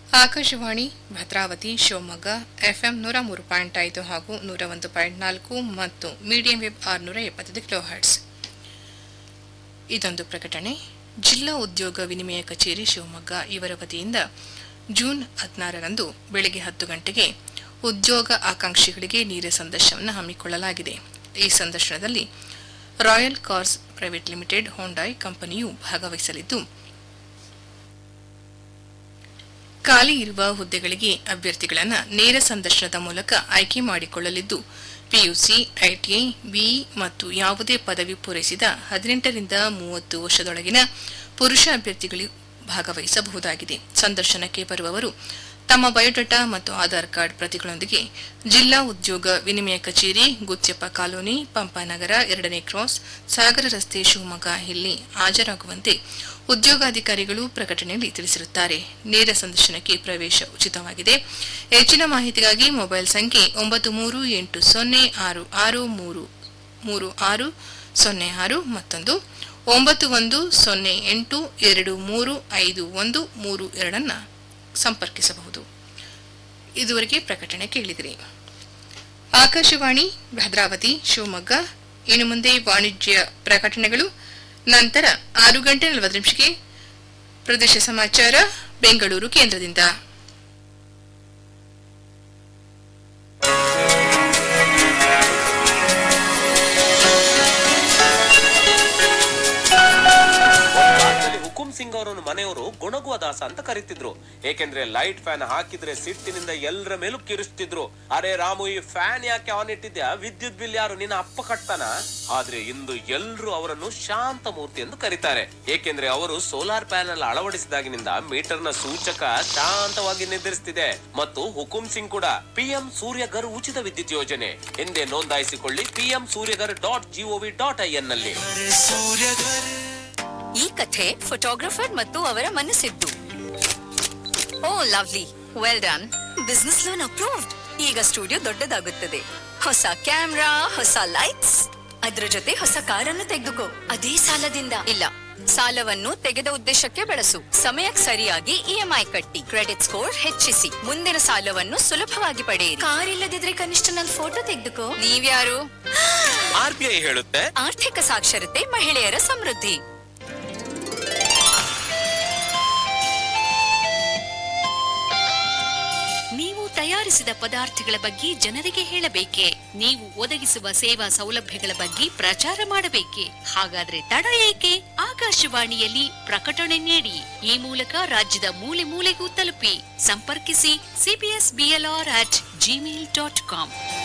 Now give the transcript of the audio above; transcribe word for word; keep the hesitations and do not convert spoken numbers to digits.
Akashvani Bhadravati Shivamogga FM ನೂರ ಮೂರು point ಐದು ಹಾಗೂ ನೂರ ಒಂದು ಪಾಯಿಂಟ್ ನಾಲ್ಕು ಮತ್ತು ಮೀಡಿಯಂ ವೆಬ್ ಆರುನೂರ ಎಪ್ಪತ್ತೈದು ಕಿಲೋ ಹರ್ಟ್ಸ್. ಇದೊಂದು ಪ್ರಕಟಣೆ. ಜಿಲ್ಲಾ ಉದ್ಯೋಗ ವಿನಿಮಯ ಕಚೇರಿ ಶಿವಮೊಗ್ಗ ಇವರ ವತಿಯಿಂದ ಜೂನ್ ಹದಿನಾರರಂದು ಬೆಳಗ್ಗೆ ಹತ್ತು ಗಂಟೆಗೆ ಉದ್ಯೋಗ ಆಕಾಂಕ್ಷಿಗಳಿಗೆ ನೇರ ಸಂದರ್ಶನವನ್ನು ಹಮ್ಮಿಕೊಳ್ಳಲಾಗಿದೆ. ಈ ಸಂದರ್ಶನದಲ್ಲಿ ರಾಯಲ್ ಕಾರ್ಸ್ ಪ್ರೈವೇಟ್ ಲಿಮಿಟೆಡ್ ಹೋಂಡಾಯ್ ಕಂಪನಿಯು ಭಾಗವಹಿಸಲಿದ್ದು, ಖಾಲಿ ಇರುವ ಹುದ್ದೆಗಳಿಗೆ ಅಭ್ಯರ್ಥಿಗಳನ್ನು ನೇರ ಸಂದರ್ಶನದ ಮೂಲಕ ಆಯ್ಕೆ ಮಾಡಿಕೊಳ್ಳಲಿದ್ದು, ಪಿಯುಸಿ, ಐಟಿಐ, ಬಿಇ ಮತ್ತು ಯಾವುದೇ ಪದವಿ ಪೂರೈಸಿದ ಹದಿನೆಂಟರಿಂದ ಮೂವತ್ತು ವರ್ಷದೊಳಗಿನ ಪುರುಷ ಅಭ್ಯರ್ಥಿಗಳು ಭಾಗವಹಿಸಬಹುದಾಗಿದೆ. ಸಂದರ್ಶನಕ್ಕೆ ಬರುವವರು ತಮ್ಮ ಬಯೋಡಾಟಾ ಮತ್ತು ಆಧಾರ್ ಕಾರ್ಡ್ ಪ್ರತಿಗಳೊಂದಿಗೆ ಜಿಲ್ಲಾ ಉದ್ಯೋಗ ವಿನಿಮಯ ಕಚೇರಿ, ಗುತ್ಯಪ್ಪ ಕಾಲೋನಿ, ಪಂಪಾನಗರ, ಎರಡನೇ ಕ್ರಾಸ್, ಸಾಗರ ರಸ್ತೆ, ಶಿವಮೊಗ್ಗ ಇಲ್ಲಿ ಹಾಜರಾಗುವಂತೆ ಉದ್ಯೋಗಾಧಿಕಾರಿಗಳು ಪ್ರಕಟಣೆಯಲ್ಲಿ ತಿಳಿಸಿರುತ್ತಾರೆ. ನೇರ ಸಂದರ್ಶನಕ್ಕೆ ಪ್ರವೇಶ ಉಚಿತವಾಗಿದೆ. ಹೆಚ್ಚಿನ ಮಾಹಿತಿಗಾಗಿ ಮೊಬೈಲ್ ಸಂಖ್ಯೆ ಒಂಬತ್ತು ಮೂರು ಎಂಟು ಸೊನ್ನೆ ಆರು ಆರು ಮೂರು ಮೂರು ಆರು ಸೊನ್ನೆ ಆರು ಮತ್ತೊಂದು ಒಂಬತ್ತು ಒಂದು ಸೊನ್ನೆ ಎಂಟು ಎರಡು ಮೂರು ಐದು ಒಂದು ಮೂರು ಎರಡನ್ನು ಸಂಪರ್ಕಿಸಬಹುದು. ಇದುವರೆಗೆ ಪ್ರಕಟಣೆ ಕೇಳಿದಿರಿ. ಆಕಾಶವಾಣಿ ಭದ್ರಾವತಿ ಶಿವಮೊಗ್ಗ. ಇನ್ನು ಮುಂದೆ ವಾಣಿಜ್ಯ ಪ್ರಕಟಣೆಗಳು. ನಂತರ ಆರು ಗಂಟೆ ನಲವತ್ತು ನಿಮಿಷಕ್ಕೆ ಪ್ರದೇಶ ಸಮಾಚಾರ ಬೆಂಗಳೂರು ಕೇಂದ್ರದಿಂದ. ಹುಕುಂ ಸಿಂಗ್ ಅವರನ್ನು ಮನೆಯವರು ಗೊಣಗುವ ದಾಸ ಅಂತ ಕರೀತಿದ್ರು. ಏಕೆಂದ್ರೆ ಲೈಟ್ ಫ್ಯಾನ್ ಹಾಕಿದ್ರೆ ಸಿಟ್ಟಿನಿಂದ ಎಲ್ಲರ ಮೇಲೂ ಕಿರಿಸ್ತಿದ್ರು. ಅರೆ ರಾಮು, ಈ ಫ್ಯಾನ್ ಯಾಕೆ ಆನ್ ಇಟ್ಟಿದ್ಯಾ? ವಿದ್ಯುತ್ ಬಿಲ್ ಯಾರು ನಿನ್ನ ಅಪ್ಪ ಕಟ್ತಾನ? ಆದ್ರೆ ಇಂದು ಎಲ್ಲರೂ ಅವರನ್ನು ಶಾಂತ ಮೂರ್ತಿ ಎಂದು ಕರೀತಾರೆ. ಏಕೆಂದ್ರೆ ಅವರು ಸೋಲಾರ್ ಪ್ಯಾನೆಲ್ ಅಳವಡಿಸಿದಾಗಿನಿಂದ ಮೀಟರ್ ನ ಸೂಚಕ ಶಾಂತವಾಗಿ ನಿರ್ಧರಿಸುತ್ತಿದೆ. ಮತ್ತು ಹುಕುಂ ಸಿಂಗ್ ಕೂಡ ಪಿಎಂ ಸೂರ್ಯಗರ್ ಉಚಿತ ವಿದ್ಯುತ್ ಯೋಜನೆ ಎಂದೇ ನೋಂದಾಯಿಸಿಕೊಳ್ಳಿ PM Surya Ghar dot gov dot I N ನಲ್ಲಿ. ಈ ಕಥೆ ಫೋಟೋಗ್ರಫರ್ ಮತ್ತು ಅವರ ಮನಸ್ಸಿದ್ದು. ಓ lovely, well done. Business loan approved. ಈಗ ಸ್ಟುಡಿಯೋ ದೊಡ್ಡದಾಗುತ್ತದೆ. ಹೊಸ ಕ್ಯಾಮ್ರಾ, ಹೊಸ ಲೈಟ್ಸ್, ಅದರ ಜೊತೆ ಹೊಸ ಕಾರನ್ನು ತೆಗೆದುಕೋ. ಅದೇ ಸಾಲದಿಂದ ಇಲ್ಲ, ಸಾಲವನ್ನು ತೆಗೆದ ಉದ್ದೇಶಕ್ಕೆ ಬಳಸು. ಸಮಯಕ್ಕೆ ಸರಿಯಾಗಿ ಇಎಂಐ ಕಟ್ಟಿ, ಕ್ರೆಡಿಟ್ ಸ್ಕೋರ್ ಹೆಚ್ಚಿಸಿ, ಮುಂದಿನ ಸಾಲವನ್ನು ಸುಲಭವಾಗಿ ಪಡೆಯಿರಿ. ಕಾರ್ ಇಲ್ಲದಿದ್ರೆ ಕನಿಷ್ಠ ನನ್ನ ಫೋಟೋ ತೆಗೆದುಕೋ. ನೀವ್ಯಾರು? ಆರ್ಬಿಐ ಹೇಳುತ್ತೆ, ಆರ್ಥಿಕ ಸಾಕ್ಷರತೆ ಮಹಿಳೆಯರ ಸಮೃದ್ಧಿ. ನೀವು ತಯಾರಿಸಿದ ಪದಾರ್ಥಗಳ ಬಗ್ಗೆ ಜನರಿಗೆ ಹೇಳಬೇಕೆ? ನೀವು ಒದಗಿಸುವ ಸೇವಾ ಸೌಲಭ್ಯಗಳ ಬಗ್ಗೆ ಪ್ರಚಾರ ಮಾಡಬೇಕೆ? ಹಾಗಾದ್ರೆ ತಡ ಏಕೆ? ಆಕಾಶವಾಣಿಯಲ್ಲಿ ಪ್ರಕಟಣೆ ನೀಡಿ. ಈ ಮೂಲಕ ರಾಜ್ಯದ ಮೂಲೆ ಮೂಲೆಗೂ ತಲುಪಿ. ಸಂಪರ್ಕಿಸಿ CBS BLR at Gmail dot com.